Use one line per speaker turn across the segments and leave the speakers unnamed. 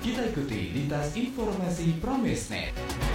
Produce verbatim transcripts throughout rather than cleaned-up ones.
Kita ikuti lintas informasi Pramesnet.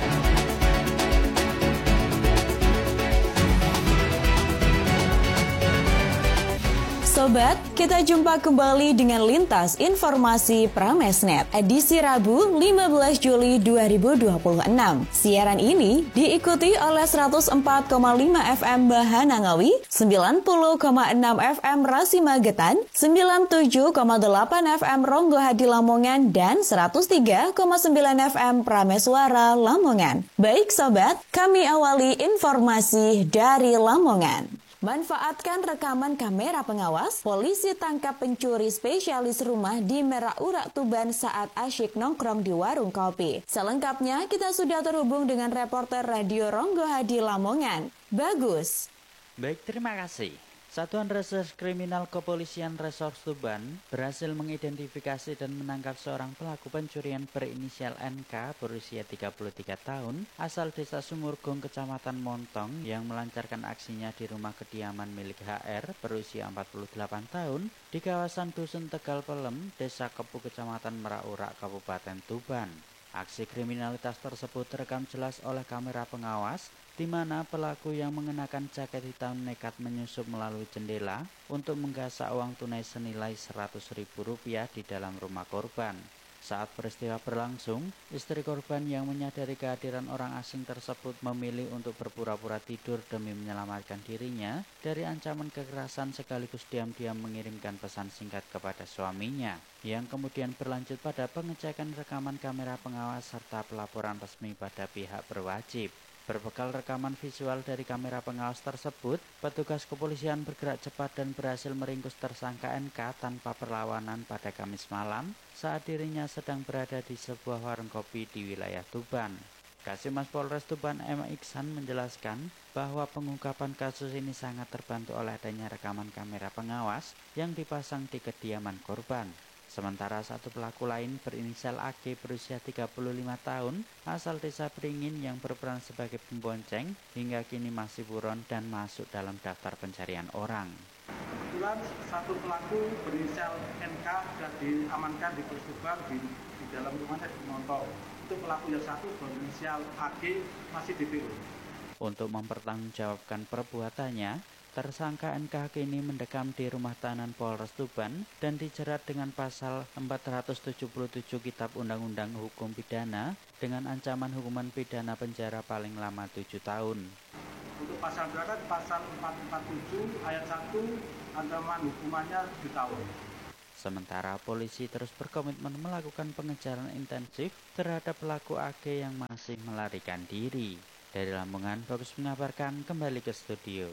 Sobat, kita jumpa kembali dengan Lintas Informasi Pramesnet, edisi Rabu lima belas Juli dua ribu dua puluh enam. Siaran ini diikuti oleh seratus empat koma lima F M Bahanangawi, sembilan puluh koma enam F M Rasi Magetan, sembilan puluh tujuh koma delapan F M Ronggo Hadi Lamongan, dan seratus tiga koma sembilan F M Prameswara Lamongan. Baik Sobat, kami awali informasi dari Lamongan. Manfaatkan rekaman kamera pengawas, polisi tangkap pencuri spesialis rumah di Merak Urak Tuban saat asyik nongkrong di warung kopi. Selengkapnya kita sudah terhubung dengan reporter Radio Ronggo Hadi Lamongan, Bagus.
Baik, terima kasih. Satuan Reserse Kriminal Kepolisian Resor Tuban berhasil mengidentifikasi dan menangkap seorang pelaku pencurian berinisial N K berusia tiga puluh tiga tahun asal Desa Sumurgong, Kecamatan Montong yang melancarkan aksinya di rumah kediaman milik H R berusia empat puluh delapan tahun di kawasan Dusun Tegal Pelem, Desa Kepu, Kecamatan Merak Urak, Kabupaten Tuban. Aksi kriminalitas tersebut terekam jelas oleh kamera pengawas, di mana pelaku yang mengenakan jaket hitam nekat menyusup melalui jendela untuk menggasak uang tunai senilai seratus ribu rupiah di dalam rumah korban. Saat peristiwa berlangsung, istri korban yang menyadari kehadiran orang asing tersebut memilih untuk berpura-pura tidur demi menyelamatkan dirinya dari ancaman kekerasan sekaligus diam-diam mengirimkan pesan singkat kepada suaminya, yang kemudian berlanjut pada pengecekan rekaman kamera pengawas serta pelaporan resmi pada pihak berwajib. Berbekal rekaman visual dari kamera pengawas tersebut, petugas kepolisian bergerak cepat dan berhasil meringkus tersangka N K tanpa perlawanan pada Kamis malam saat dirinya sedang berada di sebuah warung kopi di wilayah Tuban. Kasimas Polres Tuban M. Iksan menjelaskan bahwa pengungkapan kasus ini sangat terbantu oleh adanya rekaman kamera pengawas yang dipasang di kediaman korban. Sementara satu pelaku lain berinisial A G berusia tiga puluh lima tahun asal Desa Beringin yang berperan sebagai pembonceng hingga kini masih buron dan masuk dalam daftar pencarian orang.
Kebetulan satu pelaku berinisial N K sudah diamankan di Polres Tuban di, di dalam rumahnya di Montong. Itu pelaku yang satu berinisial A G masih D P O.
Untuk mempertanggungjawabkan perbuatannya, tersangka N K kini mendekam di rumah tahanan Polres Tuban dan dijerat dengan pasal empat ratus tujuh puluh tujuh Kitab Undang-Undang Hukum Pidana dengan ancaman hukuman pidana penjara paling lama tujuh tahun.
Untuk pasal berat pasal empat ratus empat puluh tujuh ayat satu, ancaman hukumannya tujuh tahun.
Sementara polisi terus berkomitmen melakukan pengejaran intensif terhadap pelaku A G yang masih melarikan diri. Dari Lamongan, Bagus mengabarkan, kembali ke studio.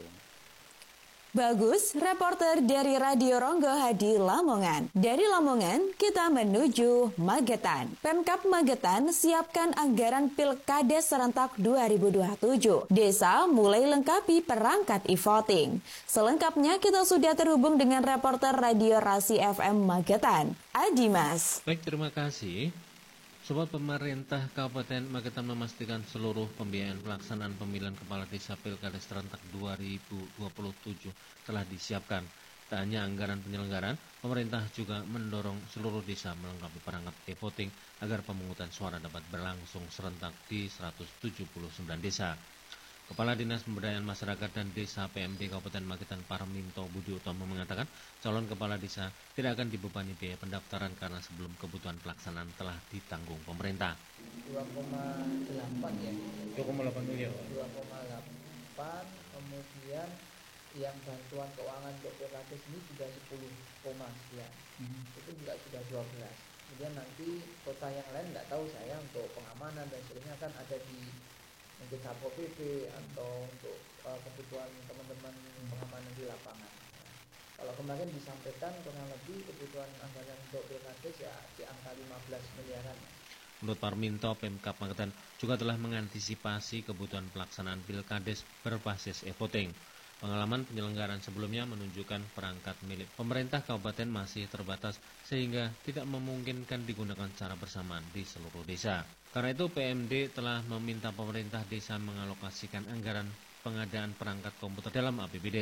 Bagus, reporter dari Radio Ronggo Hadi Lamongan. Dari Lamongan, kita menuju Magetan. Pemkab Magetan siapkan anggaran Pilkades serentak dua ribu dua puluh tujuh. Desa mulai lengkapi perangkat e-voting. Selengkapnya kita sudah terhubung dengan reporter Radio Rasi F M Magetan, Adimas.
Baik, terima kasih. Sobat, pemerintah Kabupaten Magetan memastikan seluruh pembiayaan pelaksanaan pemilihan kepala desa Pilkades serentak dua ribu dua puluh tujuh telah disiapkan. Tak hanya anggaran penyelenggaraan, pemerintah juga mendorong seluruh desa melengkapi perangkat e-voting agar pemungutan suara dapat berlangsung serentak di seratus tujuh puluh sembilan desa. Kepala Dinas Pemberdayaan Masyarakat dan Desa P M D Kabupaten Magetan Parminto Budi Utomo mengatakan calon kepala desa tidak akan dibebani biaya pendaftaran karena sebelum kebutuhan pelaksanaan telah ditanggung pemerintah.
dua koma delapan ya.
dua koma delapan miliar.
dua koma delapan, kemudian yang bantuan keuangan untuk Pilkades ini sudah sepuluh koma sekian. Hmm. Itu juga sudah dua belas. Kemudian nanti kota yang lain nggak tahu saya untuk pengamanan dan seterusnya kan ada di mungkin Satpol P P atau untuk uh, kebutuhan teman-teman pengamanan di lapangan. Nah, kalau kemarin disampaikan kurang lebih kebutuhan anggaran untuk Pilkades ya di angka lima belas miliaran.
Menurut Parminto, Pemkab Magetan juga telah mengantisipasi kebutuhan pelaksanaan Pilkades berbasis e-voting. Pengalaman penyelenggaraan sebelumnya menunjukkan perangkat milik pemerintah kabupaten masih terbatas sehingga tidak memungkinkan digunakan secara bersamaan di seluruh desa. Karena itu P M D telah meminta pemerintah desa mengalokasikan anggaran pengadaan perangkat komputer dalam A P B D E S.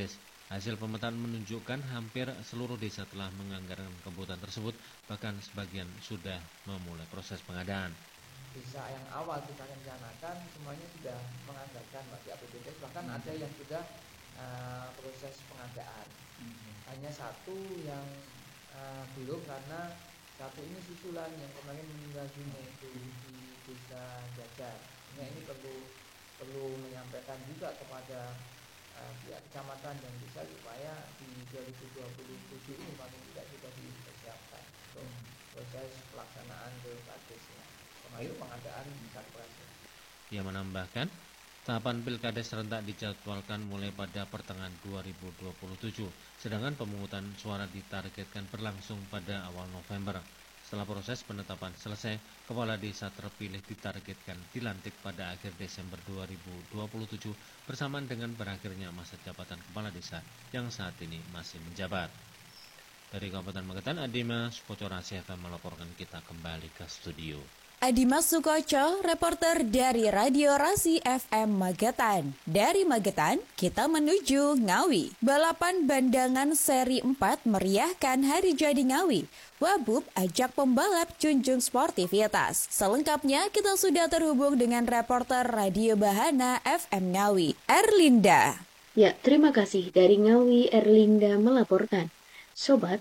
Hasil pemetaan menunjukkan hampir seluruh desa telah menganggarkan kebutuhan tersebut, bahkan sebagian sudah memulai proses pengadaan.
Desa yang awal kita rencanakan semuanya sudah menganggarkan bagi A P B D, bahkan hmm. ada yang sudah uh, proses pengadaan. Hmm. Hanya satu yang uh, belum, karena satu ini susulan yang kemarin meninggal dunia itu di desa Jajar. Nah, ini perlu perlu menyampaikan juga kepada pihak kecamatan dan desa supaya di dua ribu dua puluh tujuh ini paling tidak sudah dipersiapkan untuk proses pelaksanaan pilkadesnya, termasuk pengadaan sarprasnya.
Ia menambahkan, tahapan pilkada serentak dijadwalkan mulai pada pertengahan dua ribu dua puluh tujuh, sedangkan pemungutan suara ditargetkan berlangsung pada awal November. Setelah proses penetapan selesai, kepala desa terpilih ditargetkan dilantik pada akhir Desember dua ribu dua puluh tujuh bersamaan dengan berakhirnya masa jabatan kepala desa yang saat ini masih menjabat. Dari Kabupaten Magetan, Adimas Sukoco-Rasi F M melaporkan, kita kembali ke studio.
Adimas Sukoco, reporter dari Radio Rasi F M Magetan. Dari Magetan, kita menuju Ngawi. Balapan bandangan seri empat meriahkan Hari Jadi Ngawi. Wabub ajak pembalap junjung sportivitas. Selengkapnya kita sudah terhubung dengan reporter Radio Bahana F M Ngawi, Erlinda.
Ya, terima kasih. Dari Ngawi, Erlinda melaporkan. Sobat,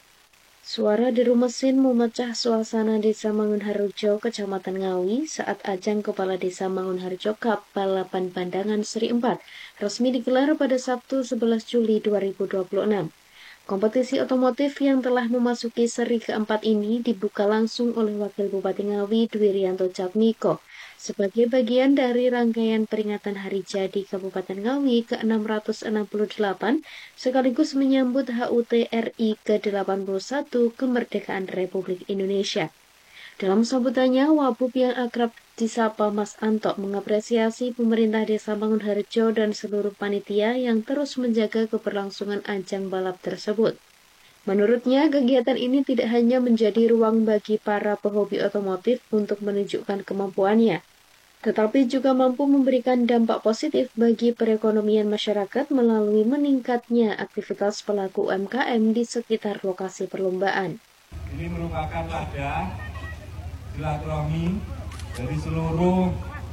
suara deru mesin memecah suasana Desa Mangunharjo, Kecamatan Ngawi saat ajang Kepala Desa Mangunharjo Cup Balapan Bandangan Seri empat resmi digelar pada Sabtu sebelas Juli dua ribu dua puluh enam. Kompetisi otomotif yang telah memasuki seri keempat ini dibuka langsung oleh Wakil Bupati Ngawi Dwi Rianto Jatmiko sebagai bagian dari rangkaian peringatan Hari Jadi Kabupaten Ngawi ke enam ratus enam puluh delapan sekaligus menyambut H U T R I ke delapan puluh satu Kemerdekaan Republik Indonesia. Dalam sambutannya, Wabub yang akrab disapa Mas Anto mengapresiasi pemerintah Desa Mangunharjo dan seluruh panitia yang terus menjaga keberlangsungan ajang balap tersebut. Menurutnya, kegiatan ini tidak hanya menjadi ruang bagi para pehobi otomotif untuk menunjukkan kemampuannya, tetapi juga mampu memberikan dampak positif bagi perekonomian masyarakat melalui meningkatnya aktivitas pelaku U M K M di sekitar lokasi perlombaan.
Ini merupakan wadah silaturahmi dari seluruh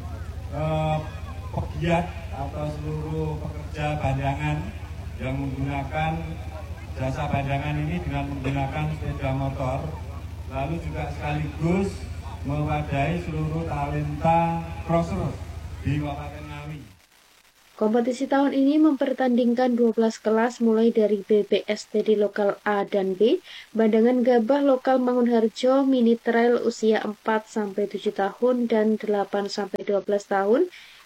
eh, pegiat atau seluruh pekerja bandangan yang menggunakan jasa bandangan ini dengan menggunakan sepeda motor, lalu juga sekaligus mewadahi seluruh talenta crosser di Kabupaten Ngawi.
Kompetisi tahun ini mempertandingkan dua belas kelas mulai dari B B S T D lokal A dan B, bandangan gabah lokal Mangunharjo, mini trail usia empat sampai tujuh tahun dan delapan sampai dua belas tahun,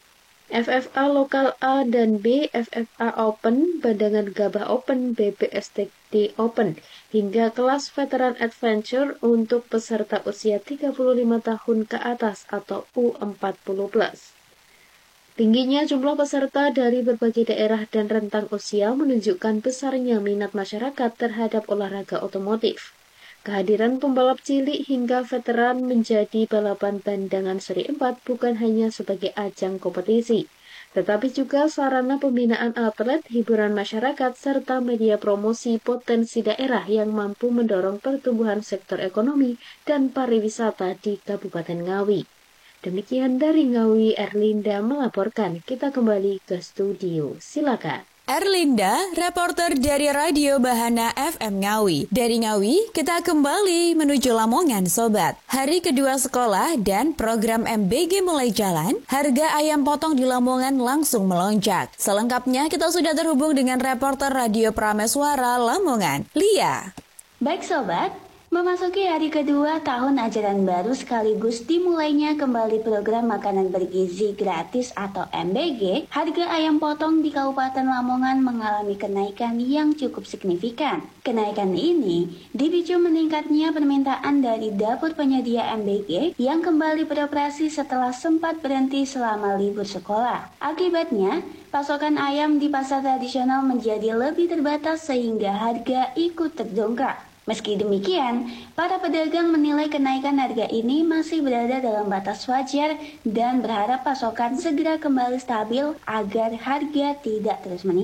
F F A lokal A dan B, F F A Open, bandangan gabah Open, B B S T D Open, hingga kelas veteran adventure untuk peserta usia tiga puluh lima tahun ke atas atau U empat puluh plus. Tingginya jumlah peserta dari berbagai daerah dan rentang usia menunjukkan besarnya minat masyarakat terhadap olahraga otomotif. Kehadiran pembalap cilik hingga veteran menjadi balapan bandangan seri empat bukan hanya sebagai ajang kompetisi, tetapi juga sarana pembinaan atlet, hiburan masyarakat, serta media promosi potensi daerah yang mampu mendorong pertumbuhan sektor ekonomi dan pariwisata di Kabupaten Ngawi. Demikian dari Ngawi, Erlinda melaporkan. Kita kembali ke studio. Silakan.
Erlinda, reporter dari Radio Bahana F M Ngawi. Dari Ngawi, kita kembali menuju Lamongan, Sobat. Hari kedua sekolah dan program M B G mulai jalan, harga ayam potong di Lamongan langsung melonjak. Selengkapnya kita sudah terhubung dengan reporter Radio Prameswara Lamongan, Lia.
Baik Sobat, memasuki hari kedua tahun ajaran baru sekaligus dimulainya kembali program makanan bergizi gratis atau M B G, harga ayam potong di Kabupaten Lamongan mengalami kenaikan yang cukup signifikan. Kenaikan ini dipicu meningkatnya permintaan dari dapur penyedia M B G yang kembali beroperasi setelah sempat berhenti selama libur sekolah. Akibatnya, pasokan ayam di pasar tradisional menjadi lebih terbatas sehingga harga ikut terdongkrak. Meski demikian, para pedagang menilai kenaikan harga ini masih berada dalam batas wajar dan berharap pasokan segera kembali stabil agar harga tidak terus meningkat.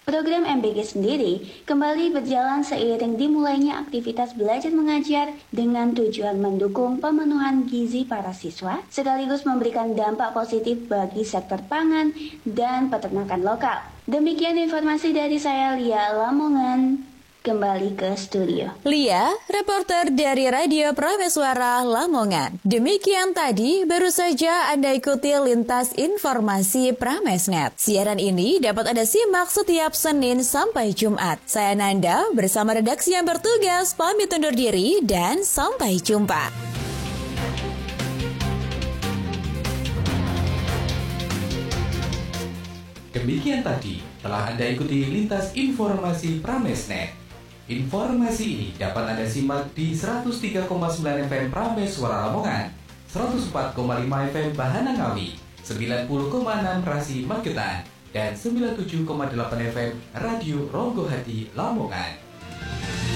Program M B G sendiri kembali berjalan seiring dimulainya aktivitas belajar mengajar dengan tujuan mendukung pemenuhan gizi para siswa, sekaligus memberikan dampak positif bagi sektor pangan dan peternakan lokal. Demikian informasi dari saya, Lia Lamongan. Kembali ke studio.
Lia, reporter dari Radio Prameswara Lamongan. Demikian tadi baru saja Anda ikuti lintas informasi Pramesnet. Siaran ini dapat Anda simak setiap Senin sampai Jumat. Saya Nanda bersama redaksi yang bertugas pamit undur diri dan sampai jumpa.
Demikian tadi telah Anda ikuti lintas informasi Pramesnet. Informasi ini dapat Anda simak di seratus tiga koma sembilan F M Prameswara Lamongan, seratus empat koma lima F M Bahana Ngawi, sembilan puluh koma enam Rasi Magetan, dan sembilan puluh tujuh koma delapan F M Radio Ronggohati Lamongan.